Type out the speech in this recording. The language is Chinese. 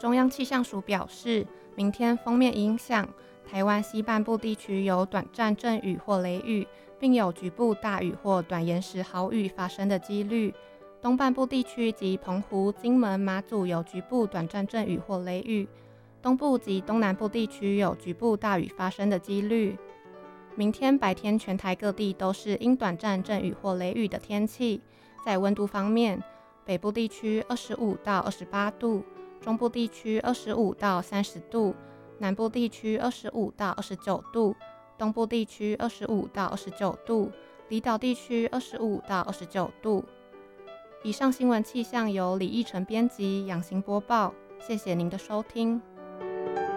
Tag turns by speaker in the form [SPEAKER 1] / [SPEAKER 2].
[SPEAKER 1] 中央气象署表示，明天锋面影响，台湾西半部地区有短暂阵雨或雷雨，并有局部大雨或短延时豪雨发生的几率。东半部地区及澎湖、金门、马祖有局部短暂阵雨或雷雨，东部及东南部地区有局部大雨发生的几率。明天白天全台各地都是因短暂阵雨或雷雨的天气。在温度方面，北部地区25到28度，中部地区25到30度，南部地区25到29度，东部地区25到29度，离岛地区25到29度。以上新闻气象由李义成编辑，杨行播报，谢谢您的收听。